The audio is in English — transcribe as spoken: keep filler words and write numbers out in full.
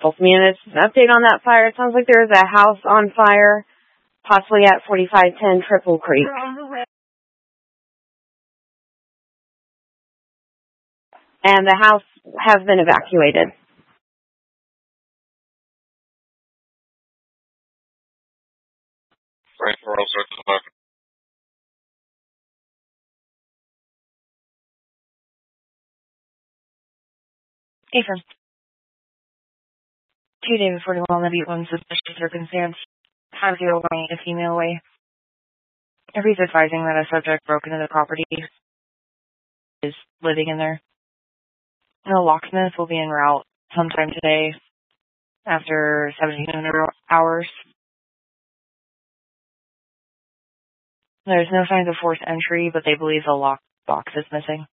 Folsom units, an update on that fire. It sounds like there is a house on fire, possibly at forty-five ten Triple Creek. And the house has been evacuated. Right, for all sorts of stuff. Affirm. Two David forty-one, the one suspicious circumstance. Five zero one eight, a female way. Everybody's advising that a subject broke into the property is living in there. And a locksmith will be en route sometime today after seventeen hundred hours. There's no signs of forced entry, but they believe the lock box is missing.